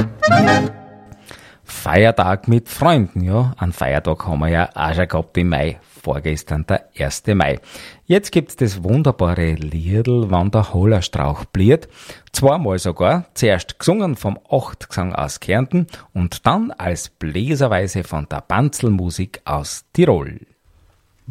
Feiertag mit Freunden, ja. Einen Feiertag haben wir ja auch schon gehabt im Mai. Vorgestern der 1. Mai. Jetzt gibt's das wunderbare Liedl, wann der Hollerstrauch bliert. Zweimal sogar. Zuerst gesungen vom Achtgesang aus Kärnten und dann als Bläserweise von der Banzelmusik aus Tirol.